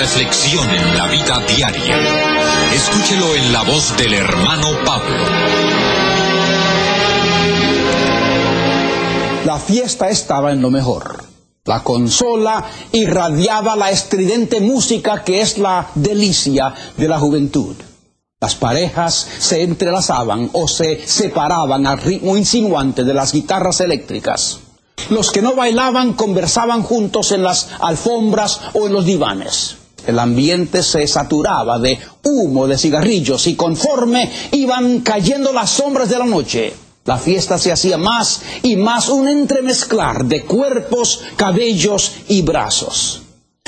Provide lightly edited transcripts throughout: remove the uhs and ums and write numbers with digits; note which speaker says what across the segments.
Speaker 1: reflexión en la vida diaria. Escúchelo en la voz del hermano Pablo.
Speaker 2: La fiesta estaba en lo mejor. La consola irradiaba la estridente música que es la delicia de la juventud. Las parejas se entrelazaban o se separaban al ritmo insinuante de las guitarras eléctricas. Los que no bailaban conversaban juntos en las alfombras o en los divanes. El ambiente se saturaba de humo de cigarrillos y conforme iban cayendo las sombras de la noche, la fiesta se hacía más y más un entremezclar de cuerpos, cabellos y brazos.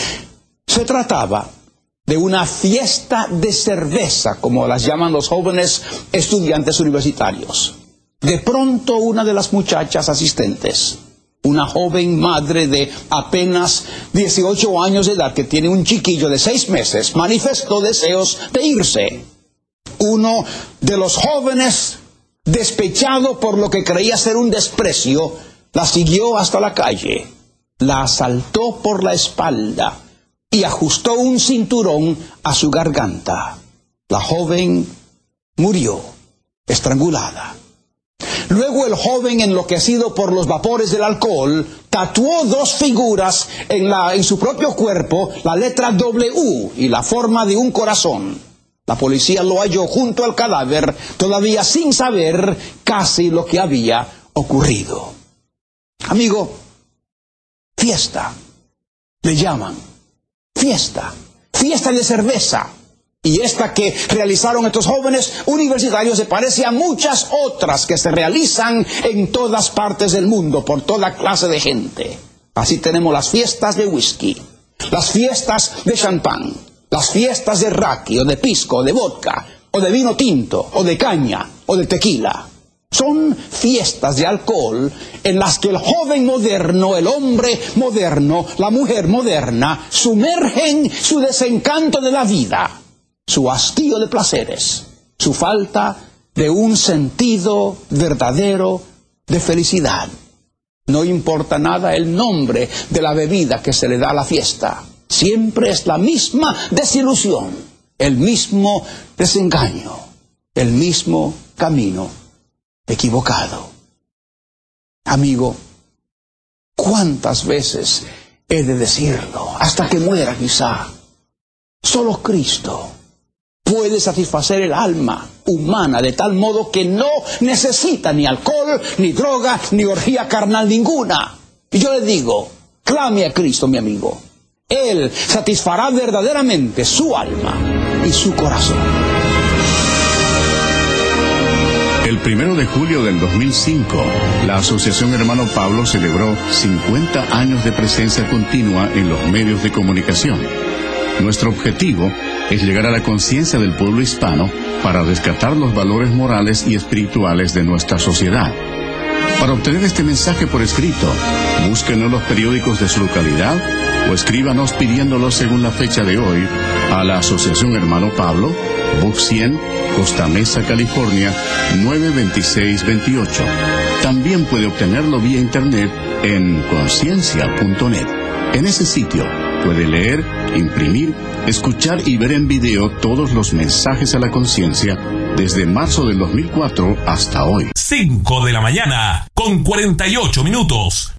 Speaker 2: Se trataba de una fiesta de cerveza, como las llaman los jóvenes estudiantes universitarios. De pronto una de las muchachas asistentes, una joven madre de apenas 18 años de edad que tiene un chiquillo de 6 meses, manifestó deseos de irse. Uno de los jóvenes, despechado por lo que creía ser un desprecio, la siguió hasta la calle, la asaltó por la espalda y ajustó un cinturón a su garganta. La joven murió estrangulada. Luego el joven, enloquecido por los vapores del alcohol, tatuó 2 figuras en su propio cuerpo, la letra W y la forma de un corazón. La policía lo halló junto al cadáver, todavía sin saber casi lo que había ocurrido. Amigo, fiesta, le llaman, fiesta de cerveza. Y esta que realizaron estos jóvenes universitarios se parece a muchas otras que se realizan en todas partes del mundo, por toda clase de gente. Así tenemos las fiestas de whisky, las fiestas de champán, las fiestas de raki, o de pisco, o de vodka, o de vino tinto, o de caña, o de tequila. Son fiestas de alcohol en las que el joven moderno, el hombre moderno, la mujer moderna, sumergen su desencanto de la vida, su hastío de placeres, su falta de un sentido verdadero de felicidad. No importa nada el nombre de la bebida que se le da a la fiesta. Siempre es la misma desilusión, el mismo desengaño, el mismo camino equivocado. Amigo, ¿cuántas veces he de decirlo? Hasta que muera quizá. Solo Cristo puede satisfacer el alma humana de tal modo que no necesita ni alcohol, ni droga, ni orgía carnal ninguna. Y yo le digo, clame a Cristo, mi amigo. Él satisfará verdaderamente su alma y su corazón.
Speaker 3: El 1 de julio del 2005, la Asociación Hermano Pablo celebró 50 años de presencia continua en los medios de comunicación. Nuestro objetivo es llegar a la conciencia del pueblo hispano para rescatar los valores morales y espirituales de nuestra sociedad. Para obtener este mensaje por escrito, búsquenos en los periódicos de su localidad o escríbanos pidiéndolo según la fecha de hoy a la Asociación Hermano Pablo, Box 100, Costa Mesa, California, 92628. También puede obtenerlo vía internet en conciencia.net. En ese sitio puede leer, imprimir, escuchar y ver en video todos los mensajes a la conciencia desde marzo del 2004 hasta hoy.
Speaker 4: 5 de la mañana, con 48 minutos.